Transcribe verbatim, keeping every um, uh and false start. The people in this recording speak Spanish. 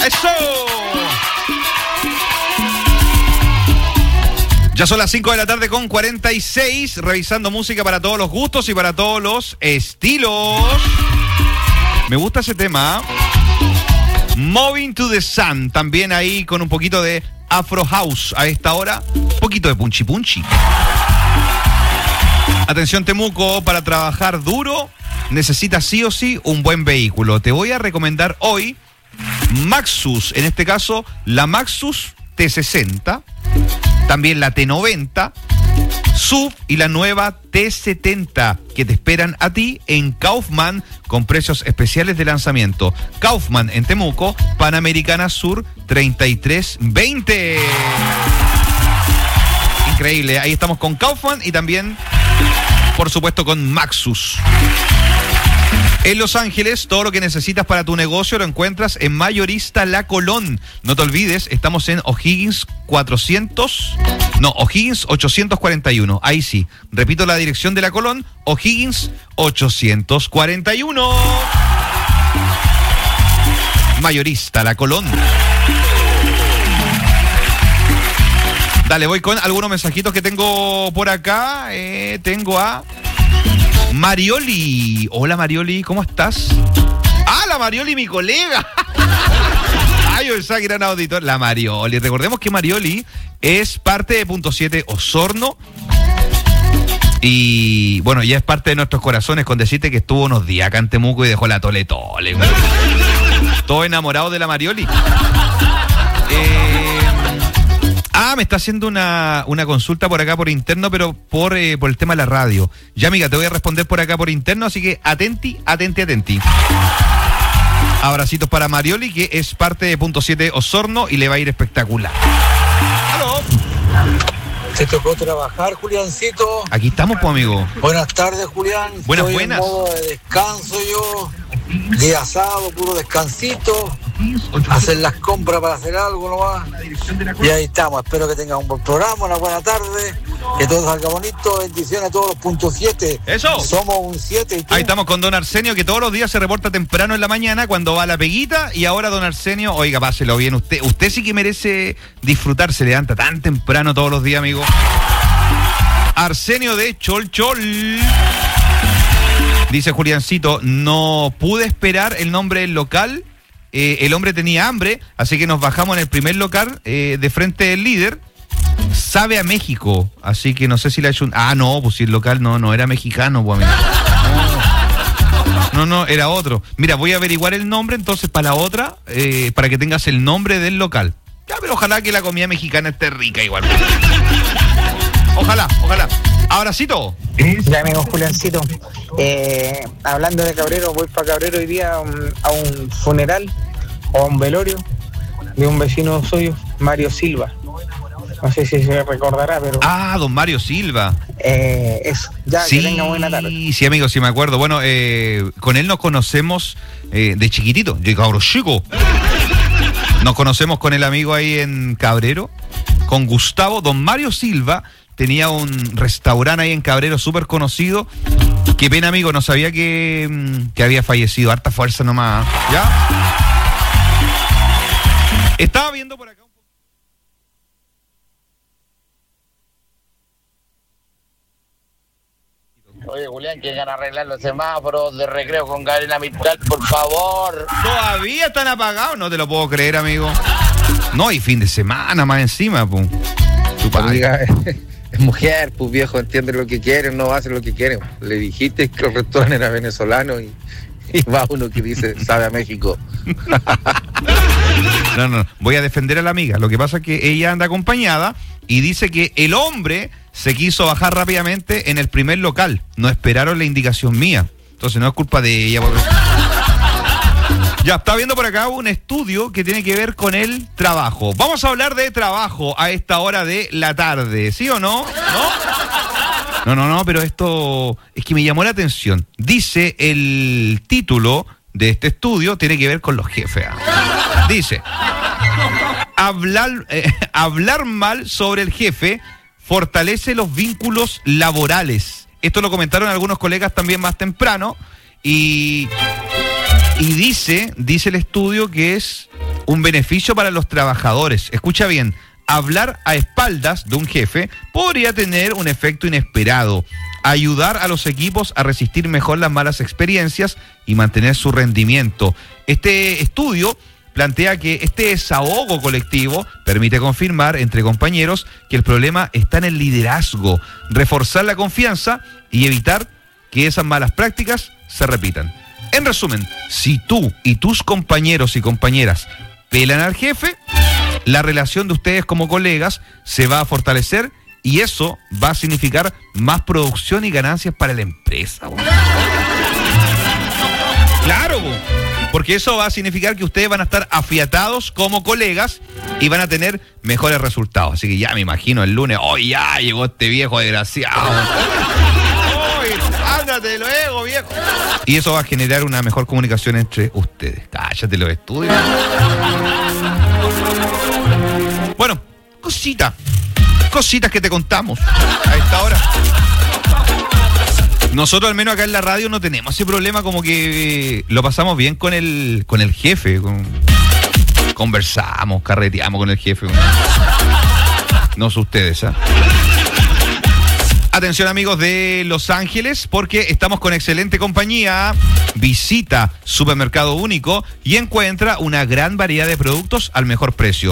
¡Eso! Ya son las cinco de la tarde con cuarenta y seis, revisando música para todos los gustos y para todos los estilos. Me gusta ese tema. Moving to the Sun, también ahí con un poquito de Afro House a esta hora. Un poquito de punchi punchi. Atención Temuco, para trabajar duro necesitas sí o sí un buen vehículo. Te voy a recomendar hoy Maxus, en este caso la Maxus T sesenta, también la T noventa, S U V y la nueva T setenta que te esperan a ti en Kaufman con precios especiales de lanzamiento. Kaufman en Temuco, Panamericana Sur treinta y tres veinte. Increíble, ahí estamos con Kaufman y también, por supuesto, con Maxus. En Los Ángeles, todo lo que necesitas para tu negocio lo encuentras en Mayorista La Colón. No te olvides, estamos en O'Higgins cuatrocientos, no, O'Higgins ochocientos cuarenta y uno. Ahí sí, repito la dirección de La Colón, O'Higgins ochocientos cuarenta y uno. Mayorista La Colón. Dale, voy con algunos mensajitos que tengo por acá. Eh, tengo a Marioli. Hola Marioli, ¿cómo estás? Ah, la Marioli, mi colega. Ay, yo pensaba que era un auditor. La Marioli. Recordemos que Marioli es parte de Punto siete Osorno. Y bueno, ya es parte de nuestros corazones con decirte que estuvo unos días acá en Temuco y dejó la tole tole. Todo enamorado de la Marioli. Eh... Ah, me está haciendo una, una consulta por acá por interno, pero por, eh, por el tema de la radio. Ya, amiga, te voy a responder por acá por interno, así que atenti, atenti, atenti. Abracitos para Marioli, que es parte de Punto siete Osorno y le va a ir espectacular. ¡Aló! ¿Te tocó trabajar, Juliancito? Aquí estamos, pues, amigo. Buenas tardes, Julián. Buenas, Estoy buenas. En modo de descanso yo, día sábado, puro descansito. Hacer las compras para hacer algo nomás. Y ahí estamos, espero que tengan un buen programa, una buena tarde, que todo salga bonito. Bendiciones a todos los Punto siete. Eso. Somos un siete. Ahí estamos con don Arsenio, que todos los días se reporta temprano en la mañana cuando va a la peguita. Y ahora don Arsenio, oiga, páselo bien. Usted, usted sí que merece disfrutar, se levanta tan temprano todos los días, amigo. Arsenio de Chol Chol. Dice Juliancito, no pude esperar el nombre del local. Eh, el hombre tenía hambre, así que nos bajamos en el primer local eh, de frente del líder. Sabe a México, así que no sé si le ha hecho un... Ah, no, pues si el local no, no era mexicano, pues, amigo. No, no, no, era otro. Mira, voy a averiguar el nombre entonces para la otra, eh, para que tengas el nombre del local. Ya, pero ojalá que la comida mexicana esté rica igual. Ojalá, ojalá. Abracito. Ya, amigo Juliancito, eh, hablando de Cabrero, voy para Cabrero hoy día a un, a un funeral o a un velorio de un vecino suyo, Mario Silva. No sé si se recordará, pero... Ah, don Mario Silva. Eh, eso, ya, sí, que tenga buena tarde. Sí, amigo, sí me acuerdo. Bueno, eh, con él nos conocemos eh, de chiquitito, de cabro chico. Nos conocemos con el amigo ahí en Cabrero, con Gustavo. Don Mario Silva tenía un restaurante ahí en Cabrero súper conocido. Qué pena, amigo, no sabía que, que había fallecido. Harta fuerza nomás. ¿Ya? Estaba viendo por acá un poco. Oye, Julián, que van a arreglar los semáforos de recreo con Gabriela Mistral, por favor. ¿Todavía están apagados? No te lo puedo creer, amigo. No, y fin de semana más encima, pum. Tu padre. Es mujer, pues viejo, entiende lo que quieren, no va a hacer lo que quieren. Le dijiste que el restaurante era venezolano y, y va uno que dice, sabe a México. No, no, voy a defender a la amiga. Lo que pasa es que ella anda acompañada y dice que el hombre se quiso bajar rápidamente en el primer local. No esperaron la indicación mía. Entonces no es culpa de ella. Porque... Ya, está viendo por acá un estudio que tiene que ver con el trabajo. Vamos a hablar de trabajo a esta hora de la tarde, ¿sí o no? ¿No? No, no, no, pero esto es que me llamó la atención. Dice el título de este estudio, tiene que ver con los jefes. Dice, hablar, eh, hablar mal sobre el jefe fortalece los vínculos laborales. Esto lo comentaron algunos colegas también más temprano y... Y dice, dice el estudio que es un beneficio para los trabajadores. Escucha bien, hablar a espaldas de un jefe podría tener un efecto inesperado. Ayudar a los equipos a resistir mejor las malas experiencias y mantener su rendimiento. Este estudio plantea que este desahogo colectivo permite confirmar entre compañeros que el problema está en el liderazgo, reforzar la confianza y evitar que esas malas prácticas se repitan. En resumen, si tú y tus compañeros y compañeras pelan al jefe, la relación de ustedes como colegas se va a fortalecer y eso va a significar más producción y ganancias para la empresa. Bo. Claro, bo. Porque eso va a significar que ustedes van a estar afiatados como colegas y van a tener mejores resultados. Así que ya me imagino el lunes, ¡oh, ya llegó este viejo desgraciado! ¡Oh, ándate luego, viejo! Y eso va a generar una mejor comunicación entre ustedes. Cállate los estudios. Bueno, cosita. Cositas que te contamos a esta hora. Nosotros al menos acá en la radio no tenemos ese problema, como que lo pasamos bien con el con el jefe. Con, conversamos, carreteamos con el jefe. No sé ustedes, ¿ah? Atención amigos de Los Ángeles, porque estamos con excelente compañía. Visita Supermercado Único y encuentra una gran variedad de productos al mejor precio.